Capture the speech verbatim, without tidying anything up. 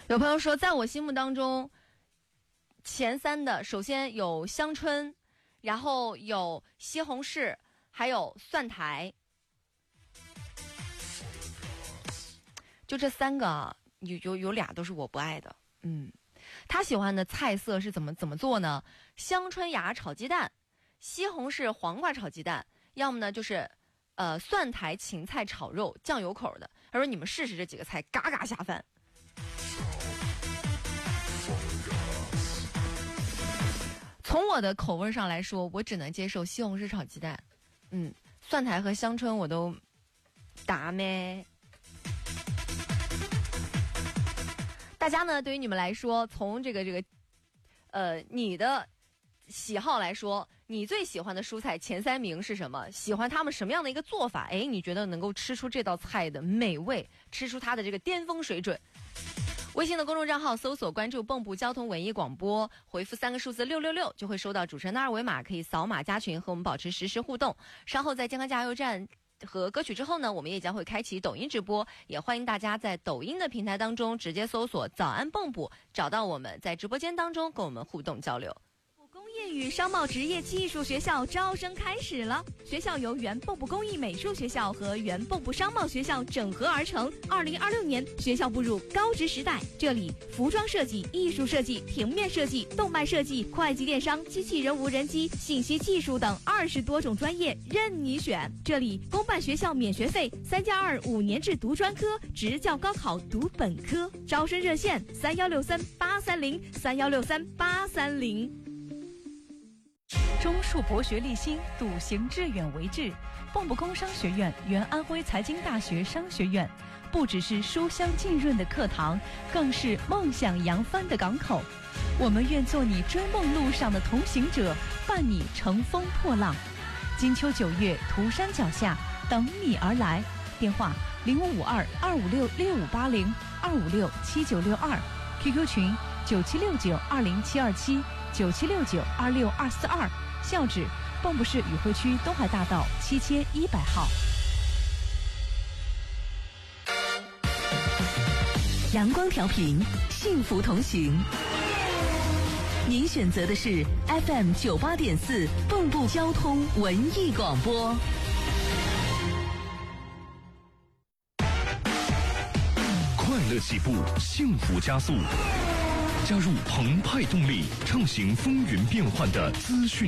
有朋友说，在我心目当中，前三的首先有香椿，然后有西红柿，还有蒜苔，就这三个啊，有有有俩都是我不爱的。嗯，他喜欢的菜色是怎么怎么做呢？香椿芽炒鸡蛋，西红柿黄瓜炒鸡蛋，要么呢就是呃蒜苔芹菜炒肉，酱油口的。他说你们试试这几个菜，嘎嘎下饭。从我的口味上来说，我只能接受西红柿炒鸡蛋。嗯，蒜苔和香椿我都打咩。大家呢，对于你们来说，从这个这个，呃，你的喜好来说，你最喜欢的蔬菜前三名是什么？喜欢他们什么样的一个做法？哎，你觉得能够吃出这道菜的美味，吃出它的这个巅峰水准？微信的公众账号搜索关注蚌埠交通文艺广播，回复三个数字六六六就会收到主持人的二维码，可以扫码加群和我们保持实时互动。稍后在健康加油站和歌曲之后呢，我们也将会开启抖音直播，也欢迎大家在抖音的平台当中直接搜索早安蚌埠，找到我们，在直播间当中跟我们互动交流。 工业与商贸职业技术学校招生开始了，学校由原蚌埠工艺美术学校和原蚌埠商贸学校整合而成。二零二六年，学校步入高职时代，这里服装设计、艺术设计、平面设计、动漫设计、会计电商、机器人无人机、信息技术等二十多种专业任你选。这里公办学校免学费，三加二五年制读专科，职教高考读本科。招生热线：三幺六三八三零三幺六三八三零。 中树博学立新，笃行致远为志。蚌埠工商学院原安徽财经大学商学院，不只是书香浸润的课堂，更是梦想扬帆的港口。我们愿做你追梦路上的同行者，伴你乘风破浪。金秋九月，涂山脚下，等你而来。电话零五五二二五六六五八零二五六七九六二 ，Q Q 群九七六九二零七二七九七六九二六二四二，校址蚌埠市宇汇区东海大道七千一百号。 阳光调频，幸福同行。您选择的是 F M 九八点四蚌埠交通文艺广播。 快乐起步，幸福加速。加入澎湃动力，畅行风云变幻的资讯